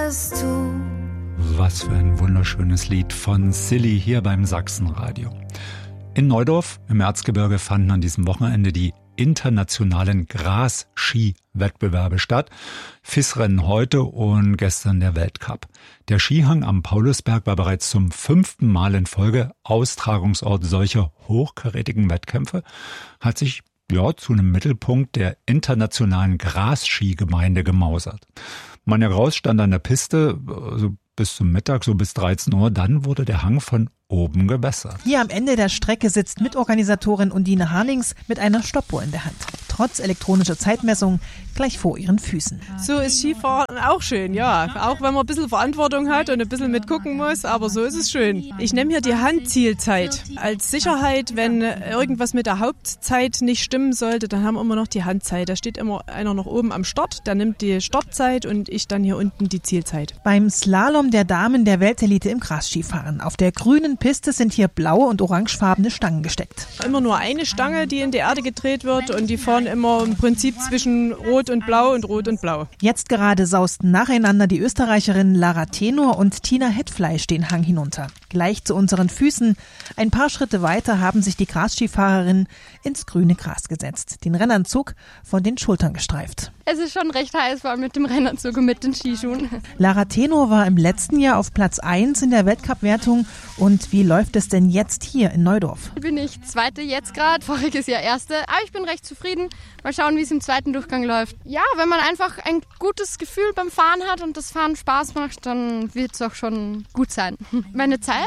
es tut. Was für ein wunderschönes Lied von Silly hier beim Sachsenradio. In Neudorf im Erzgebirge fanden an diesem Wochenende die internationalen Gras-Ski-Wettbewerbe statt. FIS-Rennen heute und gestern der Weltcup. Der Skihang am Paulusberg war bereits zum 5. Mal in Folge Austragungsort solcher hochkarätigen Wettkämpfe, hat sich zu einem Mittelpunkt der internationalen Gras-Ski-Gemeinde gemausert. Manja Graus stand an der Piste, bis zum Mittag, so bis 13 Uhr. Dann wurde der Hang von oben gewässert. Hier am Ende der Strecke sitzt Mitorganisatorin Undine Harnings mit einer Stoppuhr in der Hand. Trotz elektronischer Zeitmessung gleich vor ihren Füßen. So ist Skifahren auch schön, ja. Auch wenn man ein bisschen Verantwortung hat und ein bisschen mitgucken muss, aber so ist es schön. Ich nehme hier die Handzielzeit als Sicherheit. Wenn irgendwas mit der Hauptzeit nicht stimmen sollte, dann haben wir immer noch die Handzeit. Da steht immer einer noch oben am Start, der nimmt die Startzeit und ich dann hier unten die Zielzeit. Beim Slalom der Damen der Weltelite im Grasskifahren. Auf der grünen Piste sind hier blaue und orangefarbene Stangen gesteckt. Immer nur eine Stange, die in die Erde gedreht wird und die fahren immer im Prinzip zwischen Rot und Blau und Rot und Blau. Jetzt gerade sausten nacheinander die Österreicherinnen Lara Tenor und Tina Hetfleisch den Hang hinunter. Gleich zu unseren Füßen. Ein paar Schritte weiter haben sich die Grasskifahrerinnen ins grüne Gras gesetzt. Den Rennanzug von den Schultern gestreift. Es ist schon recht heiß, vor allem mit dem Rennanzug und mit den Skischuhen. Lara Tenor war im letzten Jahr auf Platz 1 in der Weltcup-Wertung. Und wie läuft es denn jetzt hier in Neudorf? Bin ich Zweite jetzt gerade, voriges Jahr Erste. Aber ich bin recht zufrieden. Mal schauen, wie es im zweiten Durchgang läuft. Ja, wenn man einfach ein gutes Gefühl beim Fahren hat und das Fahren Spaß macht, dann wird es auch schon gut sein. Meine Zeit?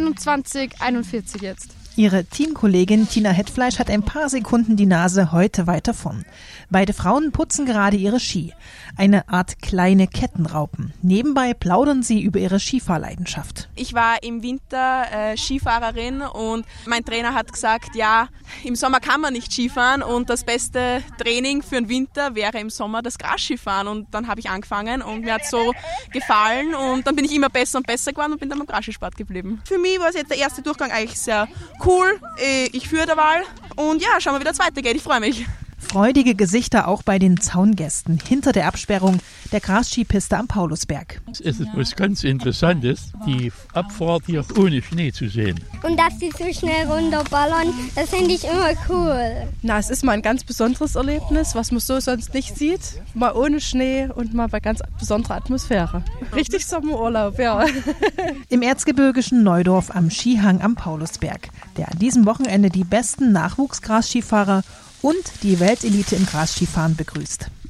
29,41 jetzt. Ihre Teamkollegin Tina Hetfleisch hat ein paar Sekunden die Nase heute weiter von. Beide Frauen putzen gerade ihre Ski. Eine Art kleine Kettenraupen. Nebenbei plaudern sie über ihre Skifahrleidenschaft. Ich war im Winter Skifahrerin und mein Trainer hat gesagt, ja, im Sommer kann man nicht Skifahren und das beste Training für den Winter wäre im Sommer das Grasskifahren. Und dann habe ich angefangen und mir hat es so gefallen und dann bin ich immer besser und besser geworden und bin dann beim Grasskisport geblieben. Für mich war es jetzt der erste Durchgang eigentlich sehr cool. Ich führe der Wahl und ja, schauen wir, wie der zweite geht. Ich freue mich. Freudige Gesichter auch bei den Zaungästen hinter der Absperrung der Grasskipiste am Paulusberg. Es ist etwas ganz Interessantes, die Abfahrt hier ohne Schnee zu sehen. Und dass die so schnell runterballern, das finde ich immer cool. Na, es ist mal ein ganz besonderes Erlebnis, was man so sonst nicht sieht. Mal ohne Schnee und mal bei ganz besonderer Atmosphäre. Richtig Sommerurlaub, ja. Im erzgebirgischen Neudorf am Skihang am Paulusberg, der an diesem Wochenende die besten Nachwuchsgrasskifahrer und die Weltelite im Grasskifahren begrüßt.